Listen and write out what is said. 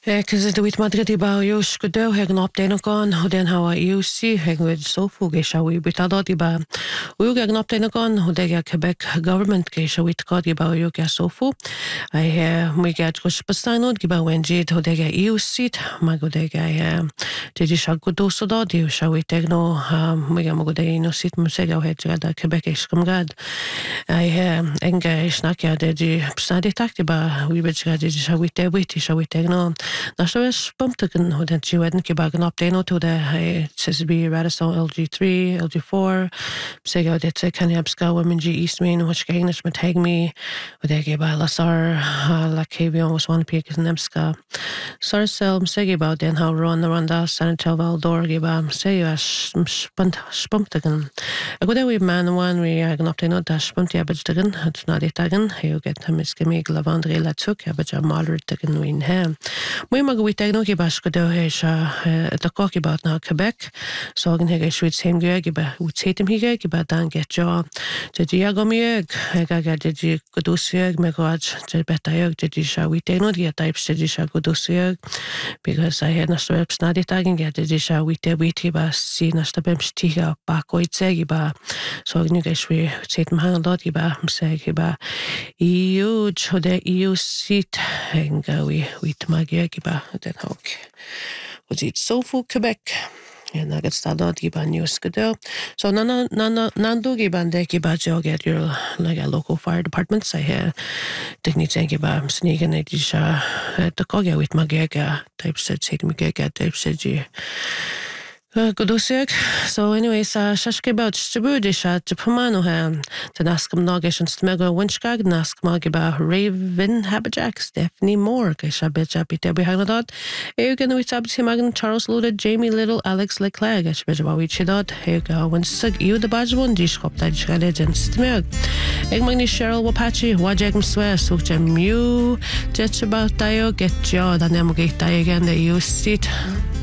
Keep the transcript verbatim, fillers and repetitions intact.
Cos do it Madrid i ba Iús go dó ag an optéanaán chu den ha Iúsí ag go sófu gééis se bhí butadá i ba uú ag an optéanaán chu ag a Quebec government gééis se bhuiá i ba uú a sófu mu gad go spastainúd gi ba Wenjiad chu ag a Iúsít me go ag déidir se go dósadádíú se bhuiit ag nó mu go é nósít mu sé áhéid a Quebec éis gom gad enge snakia déidir psadíteach i ba bhuiidir se bhuiit é bhuiití se bhuiit ag nó Na so is bumtagan ho den tíweden ki bag an opdéno to de he says be Radisson L G three, L G four, sig out it can you absca women G East Main which gainish mit tag me with they gave by Lasar la Cavion was one peak in Nemska. Sar sel sig about den how run the runda San Val door give am say you spunt spumtagan. A good we man one we ag an opdéno da spunti abidtagan it's not it again you get him is gimig lavandre la took abidja moderate tagan win hem. Mu mag bhuiit ag nó bas go dóhééis se a cochibát na Quebec, so gan heige suid sem goig be ú tétim hiige gi be dan getjá. De dí go miag ag a de go dúsiag me goid de betaag de dí se bhuiit ag nó dí a type de se go dúsiag, because I had na strep snadit agin get de se bhuiit e bhuiit ba sí na sta bem stiga bakoid segi ba, so gan heige swi tétim hang dot gi ba segi ba iú chode iú sit ag gawi wit magia giba den hawk was it Sofu Quebec and I get started giba news go so nana nana nando giba de giba jo get your like a local fire department say here technique giba sneaking it is uh the kogia with magia type said say to me get type said you Godúsiag. So anyways, uh, shashke about Stibudisha to Pumano ham to Naskam Nogish and Smego Winchgag Naskmagiba Raven Habajack Stephanie Moore Gesha Bitcha Peter behind that. Eugen with Sabti Magan Charles Luda Jamie Little Alex Leclerc Gesh Bejawi Chidot Hega when Sug you the badge one dish hop that shredded and Smeg. Egmagni Cheryl Wapachi Wajagam Swear Sukja Mew Jetch about Tayo get Jaw the Nemogate Tayo again the you sit.